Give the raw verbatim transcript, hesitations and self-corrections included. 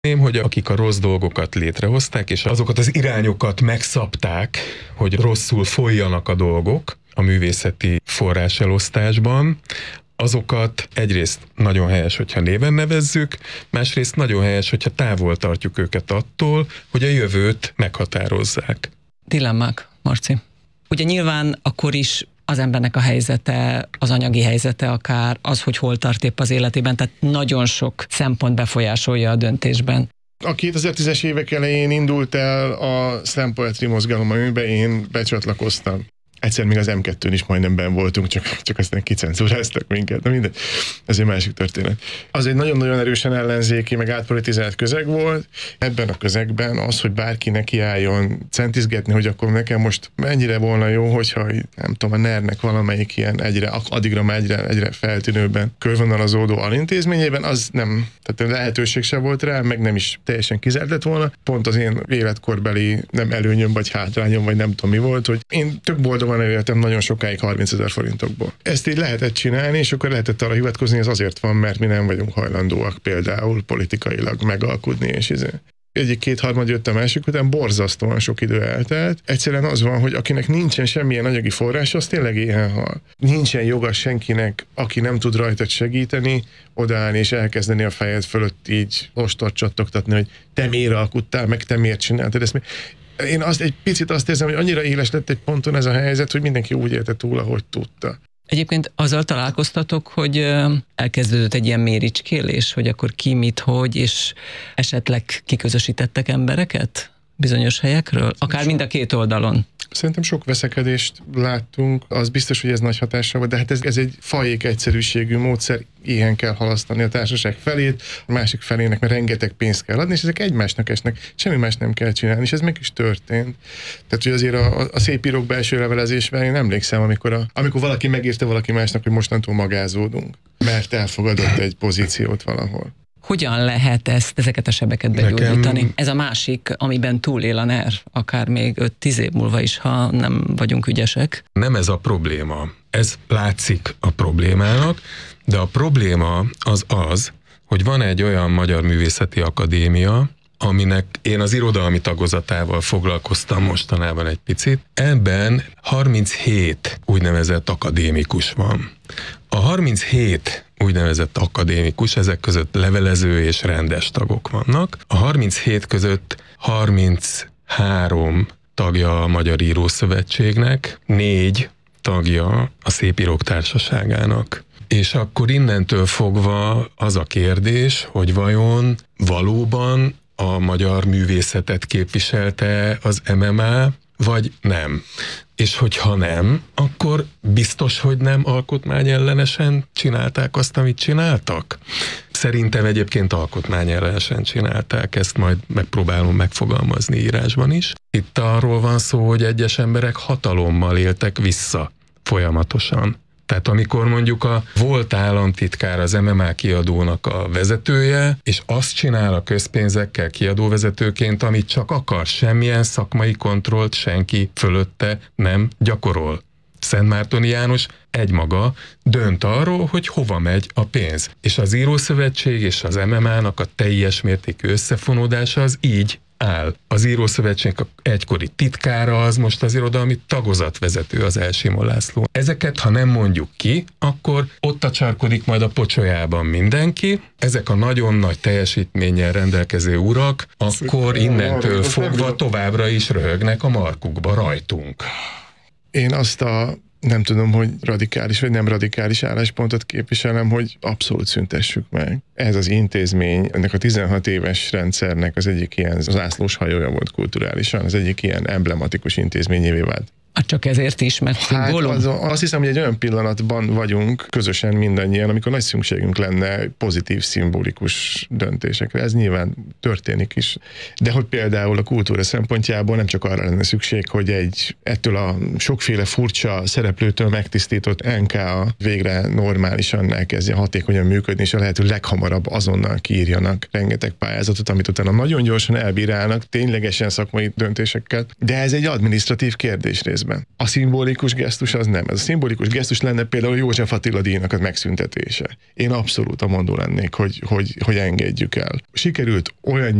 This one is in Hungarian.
hogy akik a rossz dolgokat létrehozták, és azokat az irányokat megszabták, hogy rosszul folyjanak a dolgok a művészeti forráselosztásban, azokat egyrészt nagyon helyes, hogyha néven nevezzük, másrészt nagyon helyes, hogyha távol tartjuk őket attól, hogy a jövőt meghatározzák. Dilemmák, Marci. Ugye nyilván akkor is az embernek a helyzete, az anyagi helyzete akár, az, hogy hol tart épp az életében, tehát nagyon sok szempont befolyásolja a döntésben. A kétezer-tízes évek elején indult el a slam poetry mozgalom, amiben én becsatlakoztam. Egyszer még az em kettőn is majdnem benn voltunk, csak, csak aztán kicenzúráztak minket, de mindegy. Ez egy másik történet. Az egy nagyon-nagyon erősen ellenzéki, meg átpolitizált közeg volt. Ebben a közegben az, hogy bárki nekiálljon centizgetni, hogy akkor nekem most mennyire volna jó, hogyha nem tudom, a nernek valamelyik ilyen egyre, addigra már egyre, egyre feltűnőben körvonalazódó alintézményében, az nem, tehát lehetőség se volt rá, meg nem is teljesen kizárt lett volna. Pont az én életkorbeli nem előnyöm, vagy hátrányom, vagy nem tudom mi volt, hogy én tök boldog van elértem nagyon sokáig harmincezer forintokból. Ezt így lehetett csinálni, és akkor lehetett arra hivatkozni, ez azért van, mert mi nem vagyunk hajlandóak például politikailag megalkudni, és izé. Egyik kétharmad jött a másik után, borzasztóan sok idő eltelt. Egyszerűen az van, hogy akinek nincsen semmilyen anyagi forrás, az tényleg éhen hal. Nincsen joga senkinek, aki nem tud rajtad segíteni, odaállni és elkezdeni a fejed fölött így ostort csattogtatni, hogy te miért alkudtál, meg te miért csináltad ezt. Én azt egy picit azt érzem, hogy annyira éles lett egy ponton ez a helyzet, hogy mindenki úgy élte túl, ahogy tudta. Egyébként azzal találkoztatok, hogy elkezdődött egy ilyen méricskélés, hogy akkor ki, mit, hogy, és esetleg kiközösítettek embereket bizonyos helyekről? Akár mind a két oldalon. Szerintem sok veszekedést láttunk, az biztos, hogy ez nagy hatással volt, de hát ez, ez egy fajék egyszerűségű módszer, ilyen kell halasztani a társaság felét, a másik felének, mert rengeteg pénzt kell adni, és ezek egymásnak esnek, semmi más nem kell csinálni, és ez meg is történt. Tehát, hogy azért a, a szép írók belső levelezésben én emlékszem, amikor, a, amikor valaki megírta valaki másnak, hogy mostantól magázódunk, mert elfogadott egy pozíciót valahol. Hogyan lehet ezt, ezeket a sebeket begyógyítani? Nekem... Ez a másik, amiben túlél a nerv, akár még öt-tíz év múlva is, ha nem vagyunk ügyesek. Nem ez a probléma. Ez látszik a problémának, de a probléma az az, hogy van egy olyan Magyar Művészeti Akadémia, aminek én az irodalmi tagozatával foglalkoztam mostanában egy picit. Ebben harminchét úgynevezett akadémikus van. A harminchét úgynevezett akadémikus, ezek között levelező és rendes tagok vannak. A harminchét között harminchárom tagja a Magyar Írószövetségnek, négy tagja a Szépírók Társaságának. És akkor innentől fogva az a kérdés, hogy vajon valóban a magyar művészetet képviselte az em em á, vagy nem. És hogyha nem, akkor biztos, hogy nem alkotmányellenesen csinálták azt, amit csináltak? Szerintem egyébként alkotmányellenesen csinálták, ezt majd megpróbálom megfogalmazni írásban is. Itt arról van szó, hogy egyes emberek hatalommal éltek vissza folyamatosan. Tehát amikor mondjuk a volt államtitkár az em em á kiadónak a vezetője, és azt csinál a közpénzekkel kiadóvezetőként, amit csak akar, semmilyen szakmai kontrollt senki fölötte nem gyakorol. Szentmártoni János egymaga dönt arról, hogy hova megy a pénz. És az Írószövetség és az em em á-nak a teljes mértékű összefonódása az így áll. Az Írószövetség egykori titkára, az most az irodalmi tagozatvezető, az Elsimon László. Ezeket, ha nem mondjuk ki, akkor ott acsarkodik majd a pocsolyában mindenki. Ezek a nagyon nagy teljesítménnyel rendelkező urak, akkor innentől fogva továbbra is röhögnek a markukba rajtunk. Én azt a nem tudom, hogy radikális vagy nem radikális álláspontot képviselem, hogy abszolút szüntessük meg. Ez az intézmény, ennek a tizenhat éves rendszernek az egyik ilyen zászlós hajója volt kulturálisan, az egyik ilyen emblematikus intézményévé vált. Hát csak ezért is, mert hát az, azt hiszem, hogy egy olyan pillanatban vagyunk közösen mindannyian, amikor nagy szükségünk lenne pozitív, szimbolikus döntésekre. Ez nyilván történik is. De hogy például a kultúra szempontjából nem csak arra lenne szükség, hogy egy ettől a sokféle furcsa szereplőtől megtisztított en ká á végre normálisan elkezdje hatékonyan működni, és a lehető leghamarabb azonnal kiírjanak rengeteg pályázatot, amit utána nagyon gyorsan elbírálnak, ténylegesen szakmai döntésekkel. De ez egy adminisztratív kérdés részben. közben. A szimbolikus gesztus az nem. Ez a szimbolikus gesztus lenne például a József Attila díjnak a megszüntetése. Én abszolút amondó lennék, hogy, hogy, hogy engedjük el. Sikerült olyan